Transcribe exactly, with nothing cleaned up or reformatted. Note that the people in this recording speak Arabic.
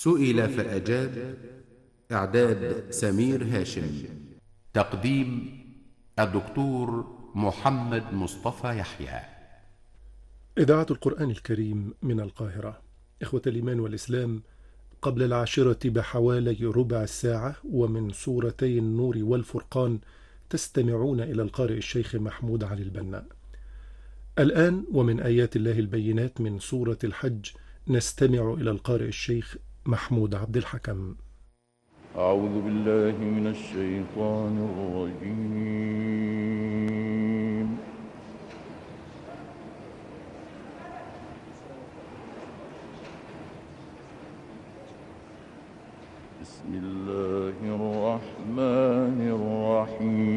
سئل فأجاب. إعداد سمير هاشم. تقديم الدكتور محمد مصطفى يحيى. إذاعة القرآن الكريم من القاهرة. إخوة الإيمان والإسلام، قبل العاشرة بحوالي ربع ساعة ومن سورتي النور والفرقان تستمعون إلى القارئ الشيخ محمود علي البنا. الآن ومن آيات الله البينات من سورة الحج نستمع إلى القارئ الشيخ محمود عبد الحكم. أعوذ بالله من الشيطان الرجيم. بسم الله الرحمن الرحيم.